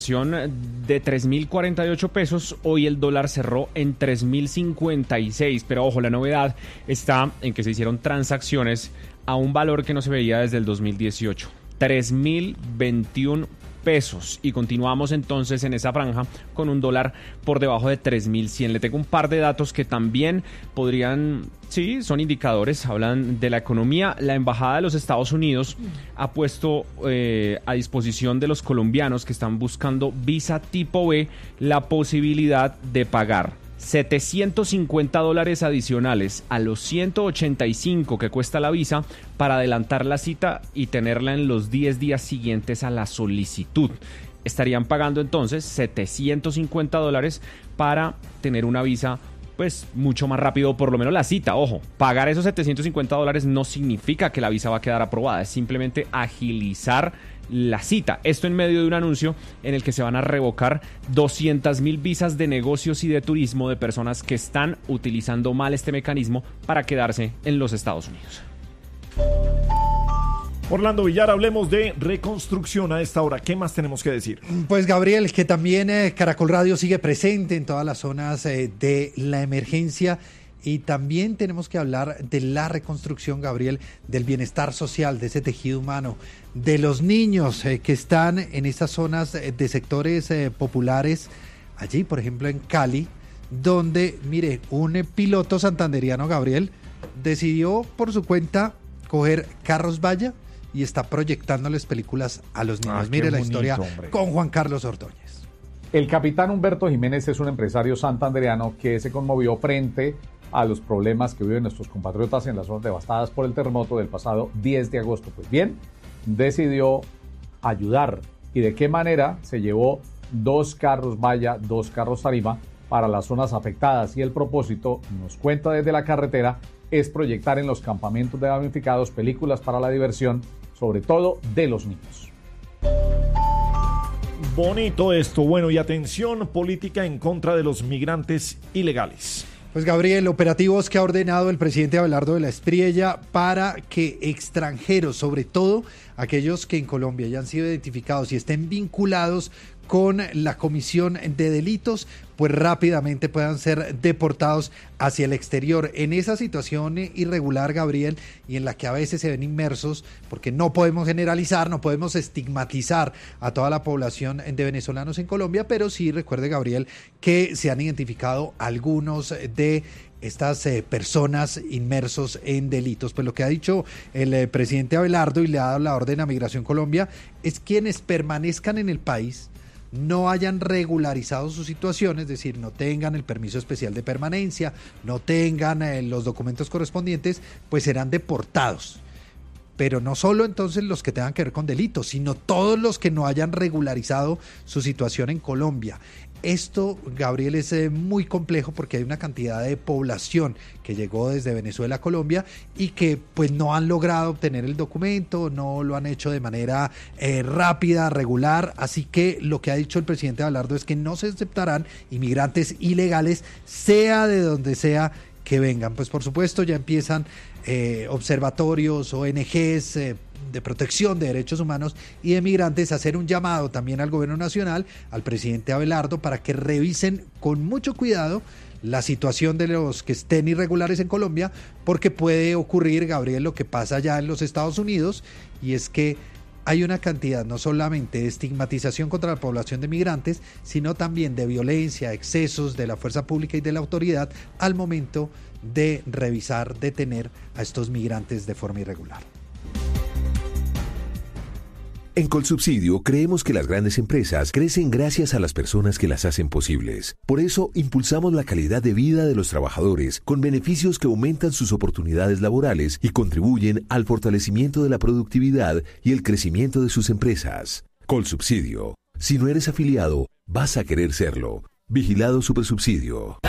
De 3.048 pesos, hoy el dólar cerró en 3.056, pero ojo, la novedad está en que se hicieron transacciones a un valor que no se veía desde el 2018, 3.021 pesos, y continuamos entonces en esa franja con un dólar por debajo de 3.100. Le tengo un par de datos que también podrían, sí, son indicadores, hablan de la economía. La Embajada de los Estados Unidos ha puesto a disposición de los colombianos que están buscando visa tipo B la posibilidad de pagar $750 adicionales a los 185 que cuesta la visa para adelantar la cita y tenerla en los 10 días siguientes a la solicitud. Estarían pagando entonces $750 para tener una visa pues mucho más rápido, por lo menos la cita. Ojo, pagar esos $750 no significa que la visa va a quedar aprobada, es simplemente agilizar la cita. Esto en medio de un anuncio en el que se van a revocar 200,000 visas de negocios y de turismo de personas que están utilizando mal este mecanismo para quedarse en los Estados Unidos. Orlando Villar, hablemos de reconstrucción a esta hora. ¿Qué más tenemos que decir? Pues Gabriel, que también Caracol Radio sigue presente en todas las zonas de la emergencia. Y también tenemos que hablar de la reconstrucción, Gabriel, del bienestar social, de ese tejido humano, de los niños que están en esas zonas de sectores populares, allí, por ejemplo, en Cali, donde, mire, un piloto santanderiano, Gabriel, decidió por su cuenta coger carros Vaya y está proyectándoles películas a los niños. Mire la bonito, historia, hombre, con Juan Carlos Ordóñez. El capitán Humberto Jiménez es un empresario santandereano que se conmovió frente a los problemas que viven nuestros compatriotas en las zonas devastadas por el terremoto del pasado 10 de agosto. Pues bien, decidió ayudar. ¿Y de qué manera? Se llevó 2 carros Vaya, 2 carros Tarima para las zonas afectadas, y el propósito, nos cuenta desde la carretera, es proyectar en los campamentos de damnificados películas para la diversión, sobre todo de los niños. Bonito esto. Bueno, y atención, política en contra de los migrantes ilegales. Pues Gabriel, operativos que ha ordenado el presidente Abelardo de la Espriella para que extranjeros, sobre todo aquellos que en Colombia ya han sido identificados y estén vinculados con la comisión de delitos, pues rápidamente puedan ser deportados hacia el exterior. En esa situación irregular, Gabriel, y en la que a veces se ven inmersos, porque no podemos generalizar, no podemos estigmatizar a toda la población de venezolanos en Colombia, pero sí recuerde, Gabriel, que se han identificado algunos de estas personas inmersos en delitos. Pues lo que ha dicho el presidente Abelardo y le ha dado la orden a Migración Colombia es quienes permanezcan en el país, no hayan regularizado su situación, es decir, no tengan el permiso especial de permanencia, no tengan los documentos correspondientes, pues serán deportados. Pero no solo entonces los que tengan que ver con delitos, sino todos los que no hayan regularizado su situación en Colombia. Esto, Gabriel, es muy complejo porque hay una cantidad de población que llegó desde Venezuela a Colombia y que pues no han logrado obtener el documento, no lo han hecho de manera rápida, regular. Así que lo que ha dicho el presidente Abelardo es que no se aceptarán inmigrantes ilegales, sea de donde sea que vengan. Pues por supuesto ya empiezan observatorios, ONGs, de protección de derechos humanos y de migrantes a hacer un llamado también al gobierno nacional, al presidente Abelardo, para que revisen con mucho cuidado la situación de los que estén irregulares en Colombia, porque puede ocurrir, Gabriel, lo que pasa allá en los Estados Unidos, y es que hay una cantidad no solamente de estigmatización contra la población de migrantes, sino también de violencia, excesos de la fuerza pública y de la autoridad al momento de revisar, detener a estos migrantes de forma irregular. En Colsubsidio creemos que las grandes empresas crecen gracias a las personas que las hacen posibles. Por eso impulsamos la calidad de vida de los trabajadores con beneficios que aumentan sus oportunidades laborales y contribuyen al fortalecimiento de la productividad y el crecimiento de sus empresas. Colsubsidio. Si no eres afiliado, vas a querer serlo. Vigilado Supersubsidio.